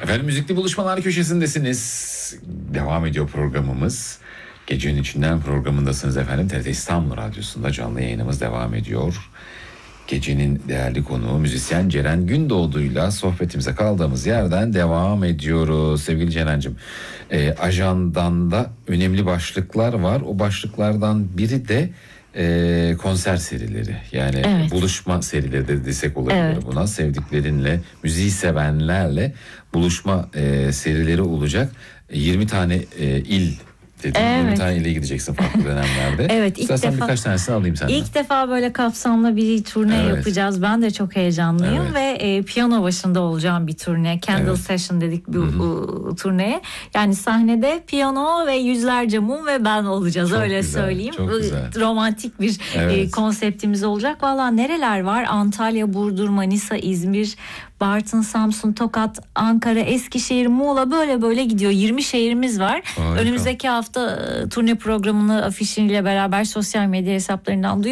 Efendim Müzikli Buluşmalar köşesindesiniz. Devam ediyor programımız. Gecenin içinden programındasınız efendim. TRT İstanbul Radyosu'nda canlı yayınımız devam ediyor. Gecenin değerli konuğu müzisyen Ceren Gündoğdu'yla sohbetimize kaldığımız yerden devam ediyoruz. Sevgili Ceren'cim, ajandanda önemli başlıklar var. O başlıklardan biri de konser serileri. Yani evet. Buluşma serileri de desek olabilir evet. buna. Sevdiklerinle, müziği sevenlerle buluşma serileri olacak. 20 tane il dedim. Evet. 20 tane ile gideceksin farklı dönemlerde. Evet. İstersen birkaç tanesini alayım senden. İlk defa böyle kapsamlı bir turne yapacağız. Ben de çok heyecanlıyım ve piyano başında olacağım bir turne. Candle Session dedik bu turneye. Yani sahnede piyano ve yüzlerce mum ve ben olacağız. Çok öyle güzel, söyleyeyim. Romantik bir konseptimiz olacak. Valla nereler var? Antalya, Burdur, Manisa, İzmir, Bartın, Samsun, Tokat, Ankara, Eskişehir, Muğla böyle gidiyor. 20 şehrimiz var. Harika. Önümüzdeki hafta turne programını afişiyle beraber sosyal medya hesaplarından duyuyoruz.